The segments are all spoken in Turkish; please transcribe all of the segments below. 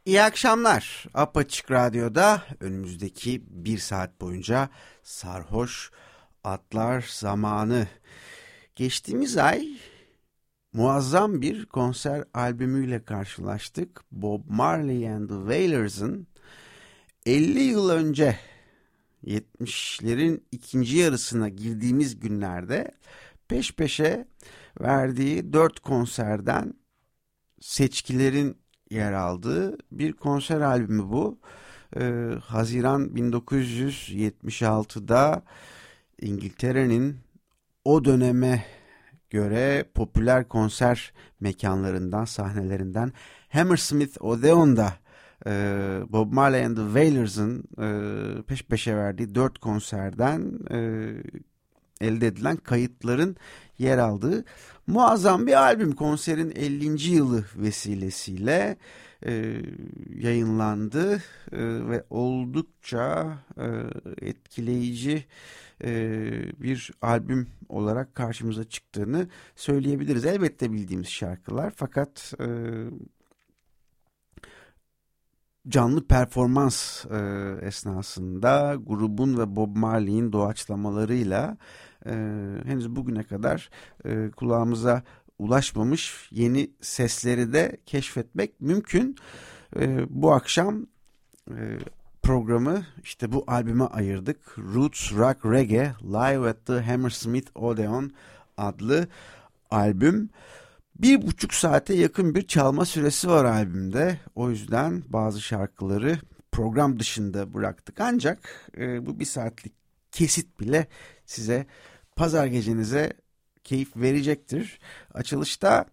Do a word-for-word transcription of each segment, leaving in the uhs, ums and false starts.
İyi akşamlar. Apaçık Radyo'da önümüzdeki bir saat boyunca Sarhoş Atlar Zamanı. Geçtiğimiz ay muazzam bir konser albümüyle karşılaştık. Bob Marley and the Wailers'ın elli yıl önce yetmişlerin ikinci yarısına girdiğimiz günlerde peş peşe verdiği dört konserden seçkilerin yer aldığı bir konser albümü bu. Ee, Haziran bin dokuz yüz yetmiş altıda İngiltere'nin o döneme göre popüler konser mekanlarından, sahnelerinden Hammersmith Odeon'da e, Bob Marley and the Wailers'ın e, peş peşe verdiği dört konserden e, elde edilen kayıtların yer aldığı muazzam bir albüm. Konserin ellinci yılı vesilesiyle e, yayınlandı e, ve oldukça e, etkileyici e, bir albüm olarak karşımıza çıktığını söyleyebiliriz. Elbette bildiğimiz şarkılar, fakat e, canlı performans e, esnasında grubun ve Bob Marley'in doğaçlamalarıyla e, henüz bugüne kadar e, kulağımıza ulaşmamış yeni sesleri de keşfetmek mümkün. E, bu akşam e, programı işte bu albüme ayırdık. Roots Rock Reggae Live at the Hammersmith Odeon adlı albüm. Bir buçuk saate yakın bir çalma süresi var albümde. O yüzden bazı şarkıları program dışında bıraktık. Ancak e, bu bir saatlik kesit bile size pazar gecenize keyif verecektir. Açılışta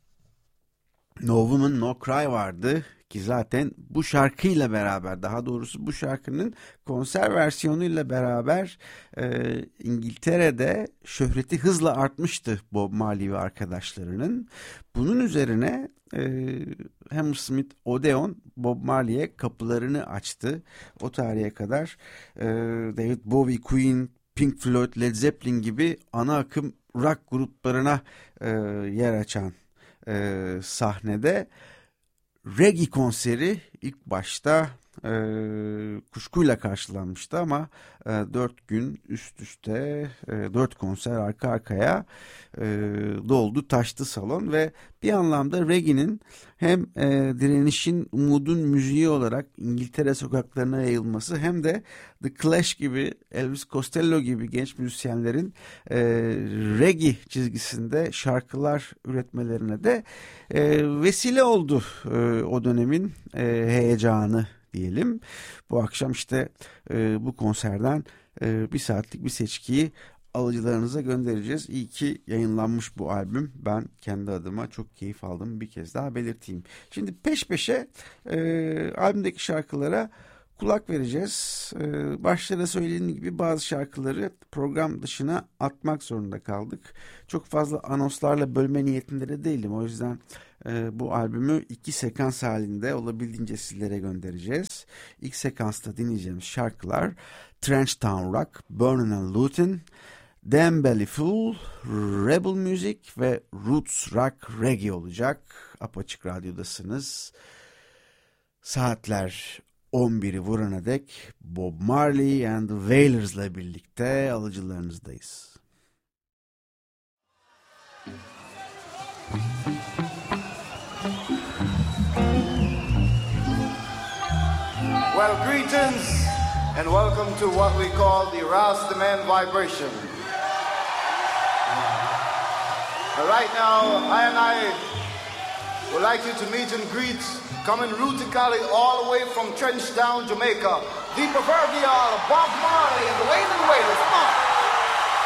No Woman No Cry vardı ki zaten bu şarkıyla beraber, daha doğrusu bu şarkının konser versiyonuyla beraber e, İngiltere'de şöhreti hızla artmıştı Bob Marley ve arkadaşlarının. Bunun üzerine e, Hammersmith Odeon Bob Marley'e kapılarını açtı. O tarihe kadar e, David Bowie, Queen, Pink Floyd, Led Zeppelin gibi ana akım rock gruplarına e, yer açan e, sahnede reggae konseri ilk başta e, kuşkuyla karşılanmıştı ama e, dört gün üst üste e, dört konser arka arkaya e, doldu taştı salon ve bir anlamda reggae'nin hem e, direnişin, umudun müziği olarak İngiltere sokaklarına yayılması hem de The Clash gibi, Elvis Costello gibi genç müzisyenlerin e, reggae çizgisinde şarkılar üretmelerine de e, vesile oldu e, o dönemin e, heyecanı diyelim. Bu akşam işte e, bu konserden e, bir saatlik bir seçkiyi alıcılarınıza göndereceğiz. İyi ki yayınlanmış bu albüm. Ben kendi adıma çok keyif aldım, bir kez daha belirteyim. Şimdi peş peşe e, albümdeki şarkılara kulak vereceğiz. Ee, başta da söylediğim gibi bazı şarkıları program dışına atmak zorunda kaldık. Çok fazla anonslarla bölme niyetinde de değilim. O yüzden e, bu albümü iki sekans halinde olabildiğince sizlere göndereceğiz. İlk sekansta dinleyeceğimiz şarkılar Trench Town Rock, Burnin' and Lootin', Damn Belly Fool, Rebel Music ve Roots Rock Reggae olacak. Apaçık Radyo'dasınız. Saatler on biri vurana dek Bob Marley and the Wailers'la birlikte alıcılarınızdayız. Well, greetings and welcome to what we call the Rastaman vibration. Right now, I and I would like you to meet and greet, coming rootically all the way from Trenchtown, Jamaica, the proverbial Bob Marley and the Wailing Wailers. Come on.